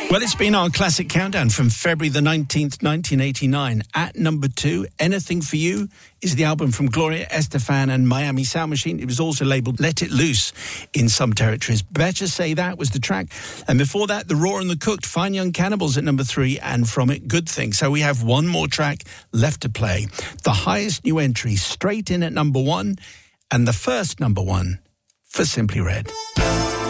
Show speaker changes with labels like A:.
A: Well, it's been our classic countdown from February the 19th, 1989. At number 2, Anything for You is the album from Gloria Estefan and Miami Sound Machine. It was also labelled Let It Loose in some territories. Better Say That was the track. And before that, The Raw and the Cooked, Fine Young Cannibals at number 3, and from it, Good Thing. So we have one more track left to play. The highest new entry straight in at number 1, and the first number 1 for Simply Red.